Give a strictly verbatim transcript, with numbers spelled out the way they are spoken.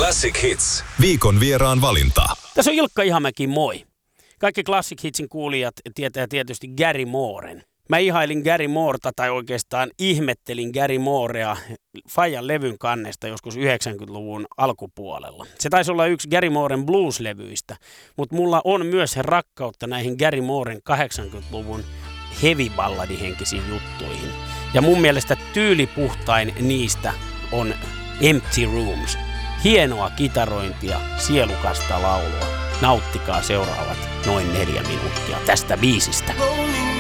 Classic Hits. Viikon vieraan valinta. Tässä on Ilkka Ihamäki, moi. Kaikki Classic Hitsin kuulijat tietää tietysti Gary Mooren. Mä ihailin Gary Moorta, tai oikeastaan ihmettelin Gary Moorea Fajan levyn kannesta joskus yhdeksänkymmentäluvun alkupuolella. Se taisi olla yksi Gary Mooren blues-levyistä, mutta mulla on myös rakkautta näihin Gary Mooren kahdeksankymmentäluvun heavy-balladihenkisiin juttuihin. Ja mun mielestä tyylipuhtain niistä on Empty Rooms. Hienoa kitarointia, sielukasta laulua. Nauttikaa seuraavat noin neljä minuuttia tästä biisistä.